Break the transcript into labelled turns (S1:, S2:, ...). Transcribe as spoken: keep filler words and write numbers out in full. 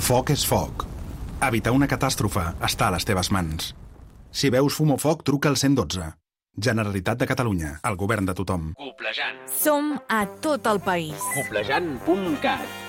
S1: Foc és foc. Evitar una catàstrofe està a les teves mans. Si veus fum o foc, truca al cent i dotze. Generalitat de Catalunya, el govern de tothom.
S2: Coplejant.
S3: Som a tot el país.
S2: Coplejant punt cat